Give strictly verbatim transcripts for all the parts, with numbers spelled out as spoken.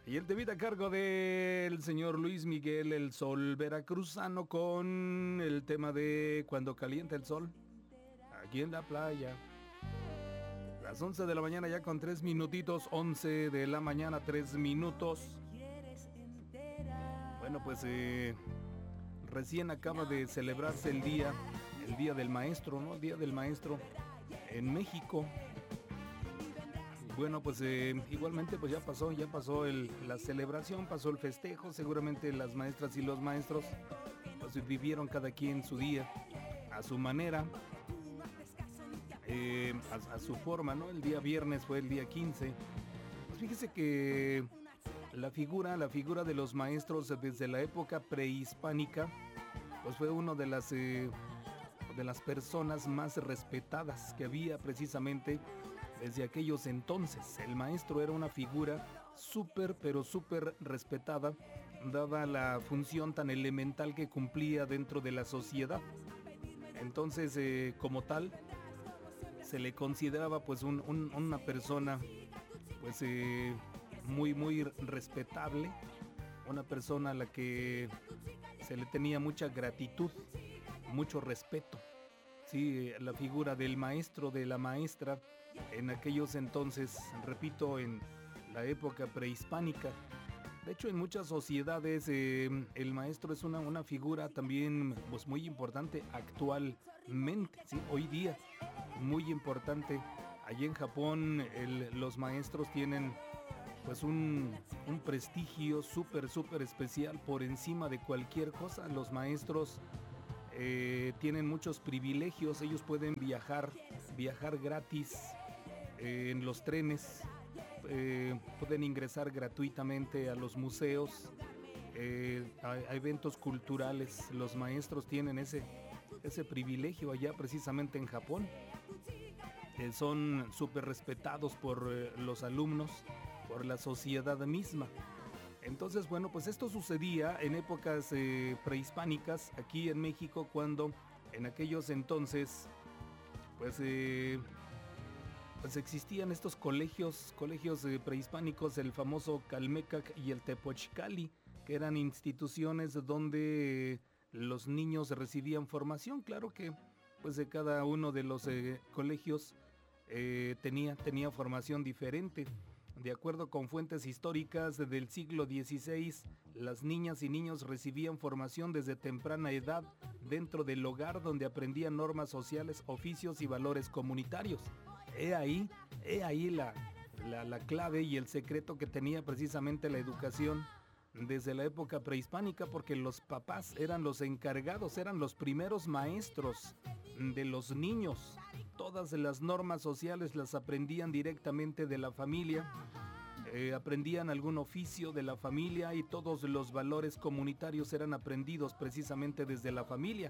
Y el debut a cargo del señor Luis Miguel El Sol Veracruzano con el tema de Cuando calienta el sol, aquí en la playa. Las once de la mañana ya con tres minutitos, once de la mañana, tres minutos. Bueno, pues eh, recién acaba de celebrarse el día, el Día del Maestro, ¿no? El Día del Maestro en México. Bueno, pues eh, igualmente pues ya pasó, ya pasó el, la celebración, pasó el festejo. Seguramente las maestras y los maestros pues vivieron cada quien su día a su manera, eh, a, a su forma, ¿no? El día viernes fue el día quince. Pues fíjese que la figura, la figura de los maestros desde la época prehispánica, pues fue una de las, eh, de las personas más respetadas que había precisamente desde aquellos entonces. El maestro era una figura súper, pero súper respetada, dada la función tan elemental que cumplía dentro de la sociedad. Entonces, eh, como tal, se le consideraba pues un, un, una persona pues eh, muy, muy respetable, una persona a la que se le tenía mucha gratitud, mucho respeto. Sí, la figura del maestro, de la maestra, en aquellos entonces, repito, en la época prehispánica. De hecho, en muchas sociedades eh, el maestro es una, una figura también pues, muy importante actualmente, ¿sí? Hoy día, muy importante. Allí en Japón el, los maestros tienen pues un, un prestigio súper, súper especial por encima de cualquier cosa. Los maestros Eh, tienen muchos privilegios, ellos pueden viajar, viajar gratis eh, en los trenes, eh, pueden ingresar gratuitamente a los museos, eh, a, a eventos culturales. Los maestros tienen ese, ese privilegio allá precisamente en Japón. Eh, son súper respetados por eh, los alumnos, por la sociedad misma. Entonces, bueno, pues esto sucedía en épocas eh, prehispánicas aquí en México, cuando en aquellos entonces, pues, eh, pues existían estos colegios, colegios eh, prehispánicos, el famoso Calmecac y el Tepochcali, que eran instituciones donde eh, los niños recibían formación. Claro que, pues, de cada uno de los eh, colegios eh, tenía, tenía formación diferente. De acuerdo con fuentes históricas del siglo dieciséis, las niñas y niños recibían formación desde temprana edad dentro del hogar, donde aprendían normas sociales, oficios y valores comunitarios. He ahí, he ahí la, la, la clave y el secreto que tenía precisamente la educación desde la época prehispánica, porque los papás eran los encargados, eran los primeros maestros de los niños. Todas las normas sociales las aprendían directamente de la familia, eh, aprendían algún oficio de la familia, y todos los valores comunitarios eran aprendidos precisamente desde la familia.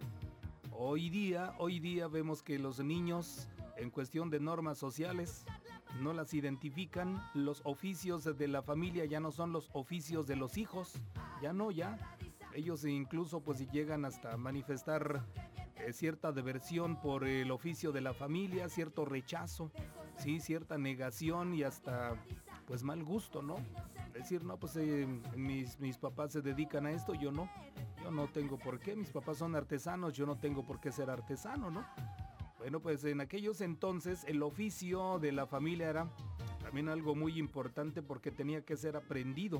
Hoy día, hoy día vemos que los niños, en cuestión de normas sociales, no las identifican. Los oficios de la familia ya no son los oficios de los hijos, ya no, ya. Ellos incluso pues llegan hasta manifestar eh, cierta diversión por el oficio de la familia, cierto rechazo, sí, cierta negación y hasta pues mal gusto, ¿no? Decir, no, pues eh, mis, mis papás se dedican a esto, yo no, yo no tengo por qué, mis papás son artesanos, yo no tengo por qué ser artesano, ¿no? Bueno, pues en aquellos entonces el oficio de la familia era también algo muy importante, porque tenía que ser aprendido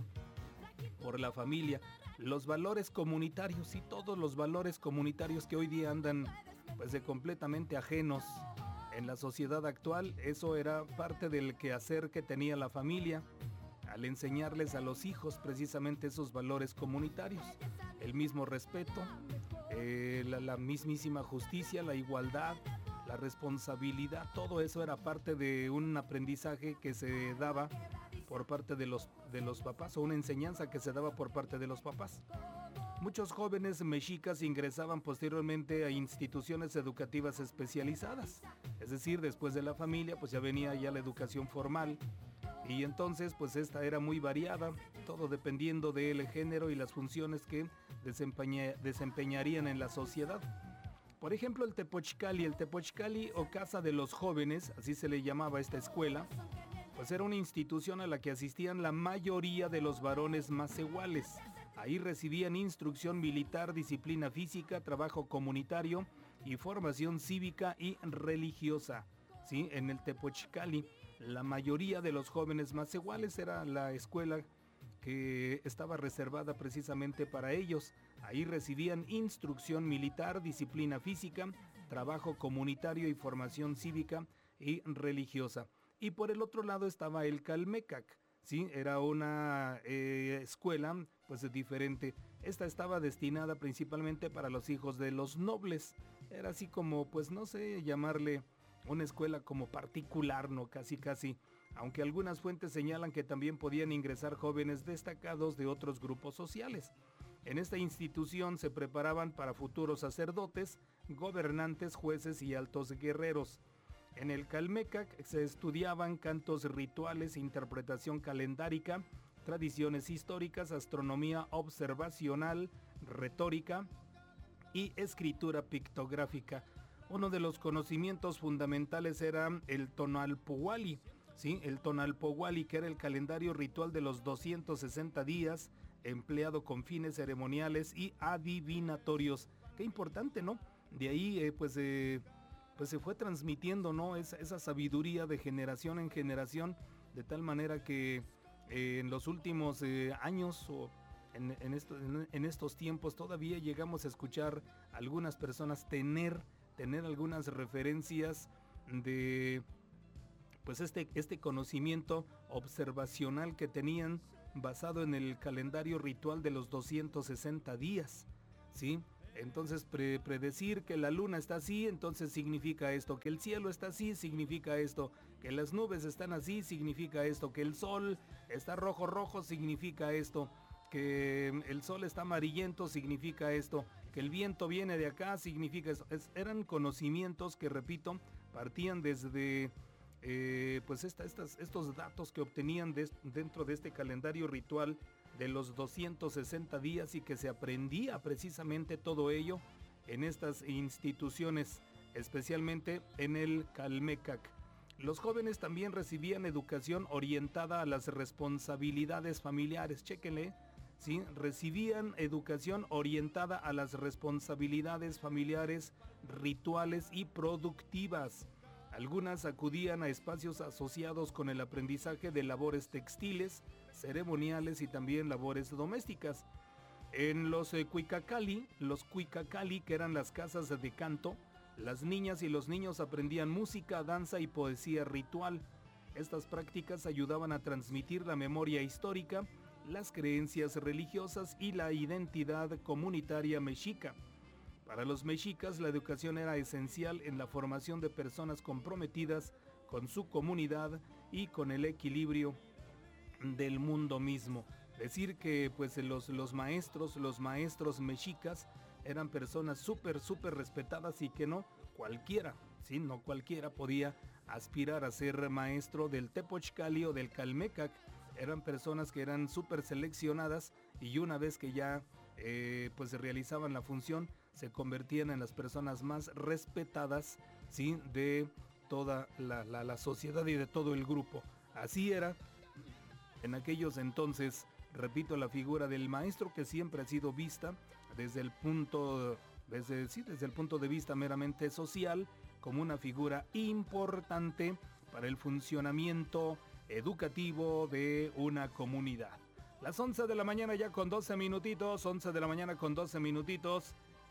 por la familia. Los valores comunitarios y todos los valores comunitarios que hoy día andan pues de completamente ajenos en la sociedad actual, eso era parte del quehacer que tenía la familia al enseñarles a los hijos precisamente esos valores comunitarios. El mismo respeto, eh, la, la mismísima justicia, la igualdad, la responsabilidad, todo eso era parte de un aprendizaje que se daba por parte de los, de los papás, o una enseñanza que se daba por parte de los papás. Muchos jóvenes mexicas ingresaban posteriormente a instituciones educativas especializadas, es decir, después de la familia pues ya venía ya la educación formal, y entonces pues esta era muy variada, todo dependiendo del género y las funciones que desempeña, desempeñarían en la sociedad. Por ejemplo, el Tepochcali, el Tepochcali o Casa de los Jóvenes, así se le llamaba a esta escuela, pues pues era una institución a la que asistían la mayoría de los varones macehuales. Ahí recibían instrucción militar, disciplina física, trabajo comunitario y formación cívica y religiosa. ¿Sí? En el Tepochcali, la mayoría de los jóvenes macehuales era la escuela que estaba reservada precisamente para ellos. Ahí recibían instrucción militar, disciplina física, trabajo comunitario y formación cívica y religiosa. Y por el otro lado estaba el Calmecac, ¿sí? Era una eh, escuela pues diferente. Esta estaba destinada principalmente para los hijos de los nobles. Era así como, pues no sé, llamarle una escuela como particular, ¿no? Casi casi. Aunque algunas fuentes señalan que también podían ingresar jóvenes destacados de otros grupos sociales. En esta institución se preparaban para futuros sacerdotes, gobernantes, jueces y altos guerreros. En el Calmecac se estudiaban cantos rituales, interpretación calendárica, tradiciones históricas, astronomía observacional, retórica y escritura pictográfica. Uno de los conocimientos fundamentales era el Tonalpohualli, ¿sí? El Tonalpohualli, que era el calendario ritual de los doscientos sesenta días, empleado con fines ceremoniales y adivinatorios. Qué importante, ¿no? De ahí, eh, pues, eh, pues se fue transmitiendo, ¿no? Esa, esa sabiduría de generación en generación, de tal manera que eh, en los últimos eh, años o en, en, esto, en, en estos tiempos todavía llegamos a escuchar a algunas personas tener, tener algunas referencias de pues este, este conocimiento observacional que tenían basado en el calendario ritual de los doscientos sesenta días, ¿sí? Entonces pre predecir que la luna está así, entonces significa esto, que el cielo está así, significa esto, que las nubes están así, significa esto, que el sol está rojo rojo, significa esto, que el sol está amarillento, significa esto, que el viento viene de acá, significa esto. Es, eran conocimientos que, repito, partían desde eh, pues esta, estas, estos datos que obtenían de, dentro de este calendario ritual de los doscientos sesenta días, y que se aprendía precisamente todo ello en estas instituciones, especialmente en el Calmecac. Los jóvenes también recibían educación orientada a las responsabilidades familiares, chéquenle, ¿sí? Recibían educación orientada a las responsabilidades familiares, rituales y productivas. Algunas acudían a espacios asociados con el aprendizaje de labores textiles, ceremoniales y también labores domésticas. En los eh, Cuicacali, los Cuicacali, que eran las casas de canto, las niñas y los niños aprendían música, danza y poesía ritual. Estas prácticas ayudaban a transmitir la memoria histórica, las creencias religiosas y la identidad comunitaria mexica. Para los mexicas, la educación era esencial en la formación de personas comprometidas con su comunidad y con el equilibrio del mundo mismo. Decir que pues los, los maestros, los maestros mexicas eran personas súper, súper respetadas, y que no cualquiera, sí, no cualquiera podía aspirar a ser maestro del Tepochcali o del Calmecac. Eran personas que eran súper seleccionadas, y una vez que ya eh, pues realizaban la función, se convertían en las personas más respetadas, ¿sí?, de toda la, la, la sociedad y de todo el grupo. Así era en aquellos entonces, repito, la figura del maestro, que siempre ha sido vista desde el punto, desde, sí, desde el punto de vista meramente social, como una figura importante para el funcionamiento educativo de una comunidad. Las once de la mañana ya con doce minutitos, once de la mañana con doce minutitos,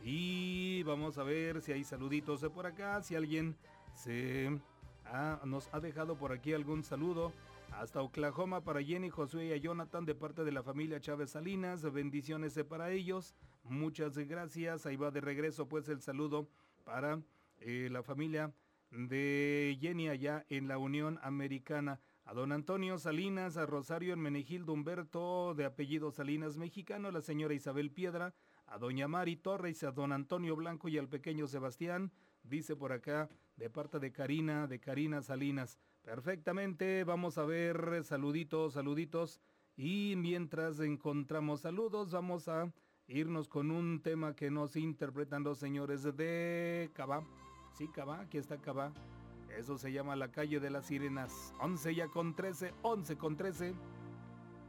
y vamos a ver si hay saluditos de por acá, si alguien se ha, nos ha dejado por aquí algún saludo. Hasta Oklahoma para Jenny, Josué y a Jonathan de parte de la familia Chávez Salinas, bendiciones para ellos, muchas gracias. Ahí va de regreso pues el saludo para eh, la familia de Jenny allá en la Unión Americana. A don Antonio Salinas, a Rosario Hermenegildo Humberto, de apellido Salinas mexicano, a la señora Isabel Piedra, a doña Mari Torres, a don Antonio Blanco y al pequeño Sebastián, dice por acá, de parte de Karina, de Karina Salinas. Perfectamente, vamos a ver saluditos, saluditos, y mientras encontramos saludos, vamos a irnos con un tema que nos interpretan los señores de Cabá. Sí, Cabá, aquí está Cabá. Eso se llama la calle de las sirenas. once ya con trece, once con trece.